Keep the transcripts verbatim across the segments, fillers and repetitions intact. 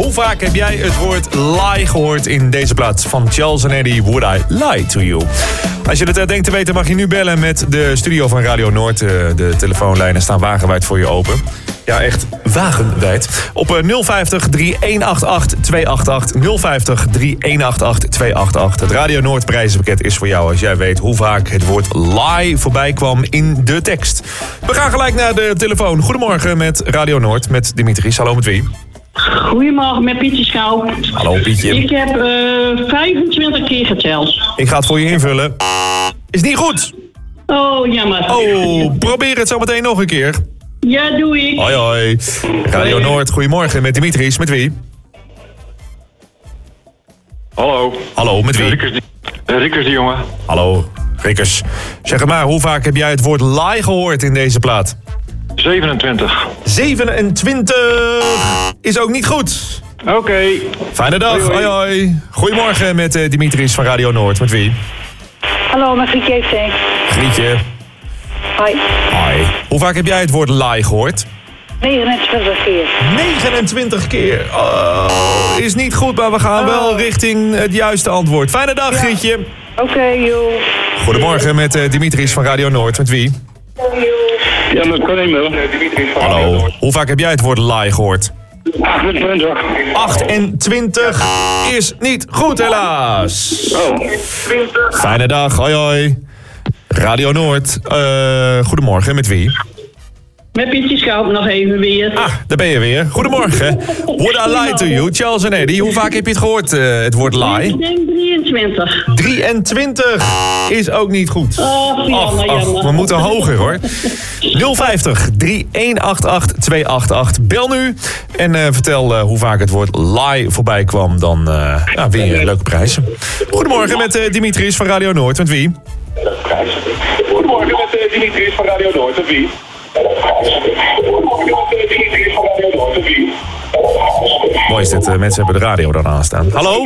Hoe vaak heb jij het woord lie gehoord in deze plaats van Charles en Eddie, Would I Lie to You? Als je het uh, denkt te weten mag je nu bellen met de studio van Radio Noord. Uh, de telefoonlijnen staan wagenwijd voor je open. Ja, echt wagenwijd. Op uh, nul vijftig, drie een acht acht, twee acht acht. nul vijftig, drie een acht acht, twee acht acht. Het Radio Noord prijzenpakket is voor jou als jij weet hoe vaak het woord lie voorbij kwam in de tekst. We gaan gelijk naar de telefoon. Goedemorgen met Radio Noord, met Dimitris. Hallo, met wie? Goedemorgen, met Pietje Schouw. Hallo, Pietje. Ik heb uh, vijfentwintig keer geteld. Ik ga het voor je invullen. Is niet goed. Oh, jammer. Oh, probeer het zo meteen nog een keer. Ja, doe ik. Hoi, hoi. Radio Noord, goedemorgen met Dimitris. Met wie? Hallo. Hallo, met wie? Rikkers, Rikkers de jongen. Hallo, Rikkers. Zeg het maar, hoe vaak heb jij het woord lie gehoord in deze plaat? zevenentwintig. zevenentwintig is ook niet goed. Oké. Okay. Fijne dag, hoi hoi. hoi. Goedemorgen met uh, Dimitris van Radio Noord. Met wie? Hallo, met Grietje F C. Grietje. Hoi. Hoi. Hoe vaak heb jij het woord lie gehoord? negenentwintig keer. negenentwintig keer. Oh, is niet goed, maar we gaan wel richting het juiste antwoord. Fijne dag, ja. Grietje. Oké, okay, joh. Goedemorgen met uh, Dimitris van Radio Noord. Met wie? Ja, met Cornel. Hallo. Hoe vaak heb jij het woord lie gehoord? achtentwintig. achtentwintig is niet goed, helaas. Oh. Fijne dag, hoi hoi. Radio Noord, uh, goedemorgen, met wie? Met Pietje Schouw nog even weer. Ah, daar ben je weer. Goedemorgen. Would I lie to you, Charles en Eddie? Hoe vaak heb je het gehoord, uh, het woord lie? Ik denk drieëntwintig. drieëntwintig is ook niet goed. Oh, jammer, ach, ach, we moeten hoger, hoor. nul vijftig, drie een acht acht, twee acht acht. Bel nu en uh, vertel uh, hoe vaak het woord lie voorbij kwam. Dan uh, ja, win je leuke prijzen. Goedemorgen met uh, Dimitris van Radio Noord. Met wie? Goedemorgen met uh, Dimitris van Radio Noord. Met wie? Mooi is dit, uh, mensen hebben de radio dan aanstaan. Hallo?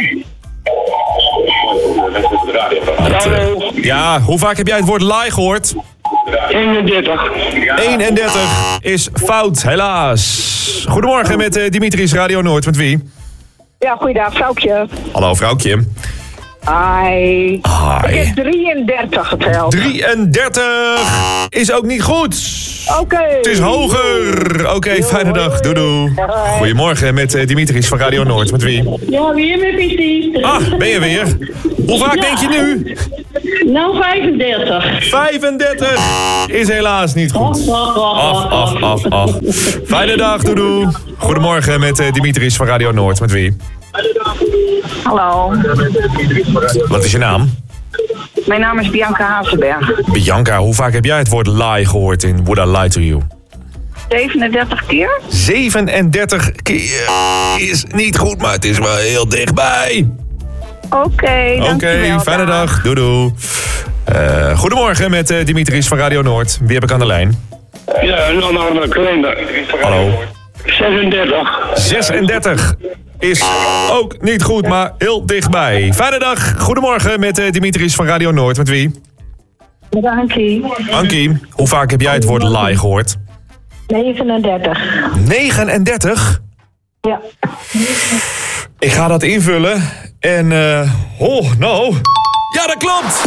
Dat, uh, ja, hoe vaak heb jij het woord lie gehoord? eenendertig. eenendertig is fout, helaas. Goedemorgen met uh, Dimitris Radio Noord. Met wie? Ja, goeiedag, vrouwtje. Hallo, vrouwtje. Hi. Hi. Ik heb drieëndertig geteld. drieëndertig is ook niet goed. Oké. Okay. Het is hoger. Oké, okay, fijne dag. Doei doei. Goedemorgen met uh, Dimitris van Radio Noord. Met wie? Ja, weer met Pietje. Ah, ben je weer? Hoe vaak ja. denk je nu? Nou, vijfendertig. vijfendertig is helaas niet goed. Ach, ach, ach, ach. Fijne dag, doei doei. Goedemorgen met uh, Dimitris van Radio Noord. Met wie? Hallo. Wat is je naam? Mijn naam is Bianca Hazenberg. Bianca, hoe vaak heb jij het woord lie gehoord in Would I Lie to You? zevenendertig keer? zevenendertig keer is niet goed, maar het is wel heel dichtbij. Oké, okay, Oké, okay, fijne dag. Doei doei. Uh, goedemorgen met uh, Dimitris van Radio Noord. Wie heb ik aan de lijn? Ja, nou naar de kalender. Hallo. zesendertig. zesendertig is ook niet goed, maar heel dichtbij. Fijne dag. Goedemorgen met uh, Dimitris van Radio Noord. Met wie? Met Ankie. Ankie, hoe vaak heb jij het woord lie gehoord? negenendertig. negenendertig? Ja. Ik ga dat invullen. En, uh, oh, nou. Ja, dat klopt!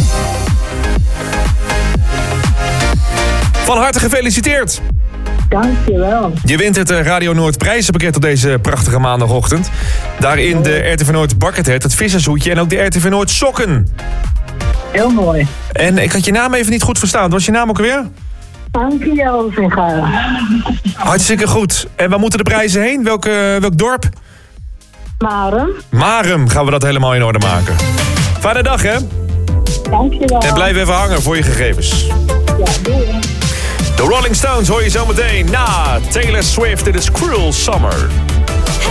Van harte gefeliciteerd. Dankjewel. Je wint het Radio Noord prijzenpakket op deze prachtige maandagochtend. Daarin de R T V Noord buckethead, het vissershoedje en ook de R T V Noord sokken. Heel mooi. En ik had je naam even niet goed verstaan. Wat was je naam ook alweer? Ankie Elzinga. Hartstikke goed. En waar moeten de prijzen heen? Welk, uh, welk dorp? Marem. Marem gaan we dat helemaal in orde maken. Fijne dag, hè? Dankjewel. En blijf even hangen voor je gegevens. Ja, doei. De Rolling Stones hoor je zometeen na Taylor Swift. Dit is Cruel Summer.